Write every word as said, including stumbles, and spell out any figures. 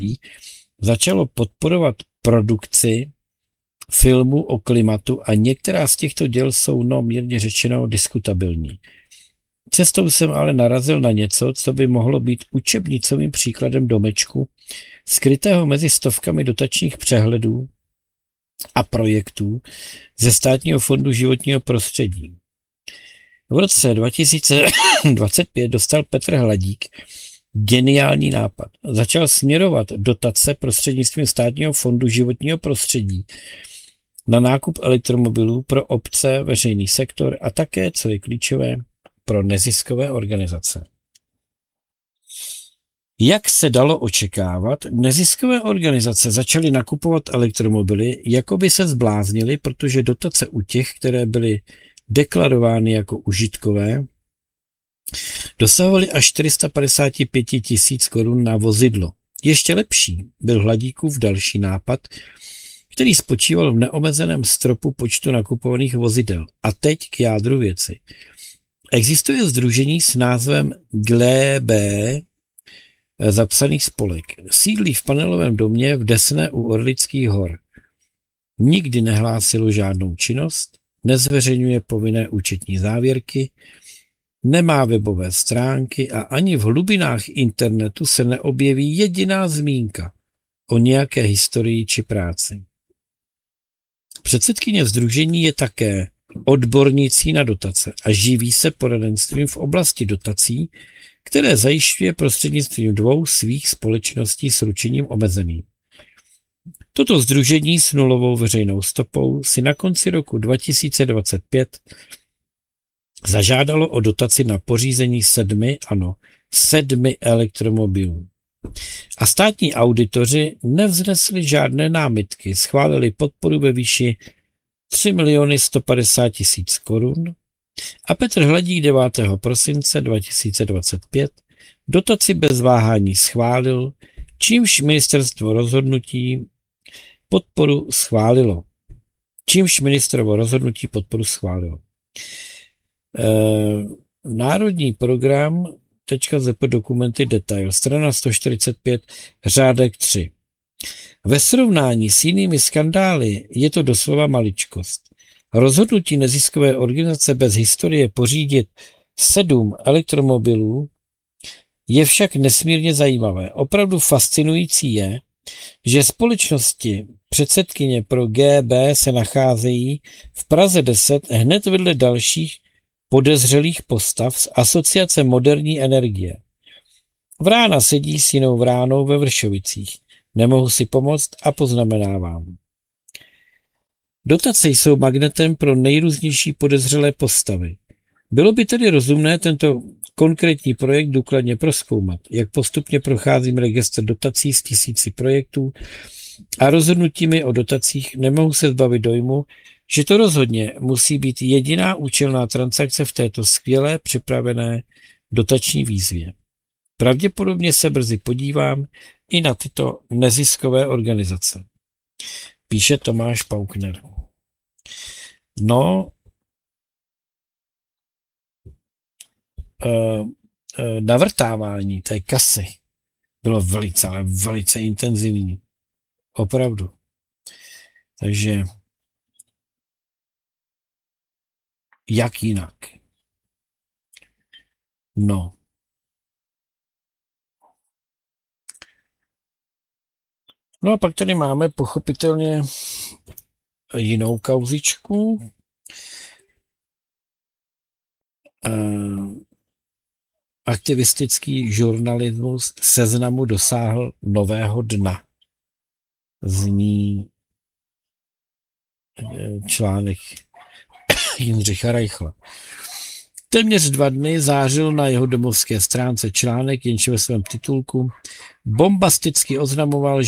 začalo podporovat produkci filmů o klimatu a některá z těchto děl jsou, no mírně řečeno, diskutabilní. Cestou jsem ale narazil na něco, co by mohlo být učebnicovým příkladem domečku, skrytého mezi stovkami dotačních přehledů a projektů ze Státního fondu životního prostředí. V roce dva tisíce dvacet pět dostal Petr Hladík geniální nápad. Začal směrovat dotace prostřednictvím Státního fondu životního prostředí na nákup elektromobilů pro obce, veřejný sektor a také, co je klíčové, pro neziskové organizace. Jak se dalo očekávat, neziskové organizace začaly nakupovat elektromobily, jako by se zbláznily, protože dotace u těch, které byly deklarovány jako užitkové, dosahovaly až čtyři sta padesát pět tisíc korun na vozidlo. Ještě lepší byl Hladíkův další nápad, který spočíval v neomezeném stropu počtu nakupovaných vozidel. A teď k jádru věci. Existuje sdružení s názvem G L E B, zapsaný spolek. Sídlí v panelovém domě v Desné u Orlických hor. Nikdy nehlásilo žádnou činnost, nezveřejňuje povinné účetní závěrky, nemá webové stránky a ani v hlubinách internetu se neobjeví jediná zmínka o nějaké historii či práci. Předsedkyně sdružení je také odbornicí na dotace a živí se poradenstvím v oblasti dotací, které zajišťuje prostřednictvím dvou svých společností s ručením omezeným. Toto sdružení s nulovou veřejnou stopou si na konci roku dva tisíce dvacet pět zažádalo o dotaci na pořízení sedmi, ano, sedmi elektromobilů. A státní auditoři nevznesli žádné námitky, schválili podporu ve výši tři miliony sto padesát tisíc korun a Petr Hladík devátého prosince dva tisíce dvacet pět dotaci bez váhání schválil, čímž ministerstvo rozhodnutí podporu schválilo. Čímž ministerstvo rozhodnutí podporu schválilo. E, Národní program .zp dokumenty detail, strana sto čtyřicet pět, řádek tři. Ve srovnání s jinými skandály je to doslova maličkost. Rozhodnutí neziskové organizace bez historie pořídit sedm elektromobilů je však nesmírně zajímavé. Opravdu fascinující je, že společnosti předsedkyně pro G B se nacházejí v Praze deset hned vedle dalších podezřelých postav z Asociace moderní energie. Vrána sedí s jinou vránou ve Vršovicích. Nemohu si pomoct a poznamenávám. Dotace jsou magnetem pro nejrůznější podezřelé postavy. Bylo by tedy rozumné tento konkrétní projekt důkladně prozkoumat, jak postupně procházím registr dotací z tisíci projektů a rozhodnutími o dotacích nemohu se zbavit dojmu, že to rozhodně musí být jediná účelná transakce v této skvělé připravené dotační výzvě. Pravděpodobně se brzy podívám i na tyto neziskové organizace. Píše Tomáš Paukner. No, uh, uh, navrtávání té kasy bylo velice, ale velice intenzivní. Opravdu. Takže jak jinak? No. No a pak tady máme pochopitelně jinou kauzičku. Aktivistický žurnalismus Seznamu dosáhl nového dna. Zní článek Jindřicha Reichla. Téměř dva dny zářil na jeho domovské stránce článek, jenž ve svém titulku bombasticky oznamoval,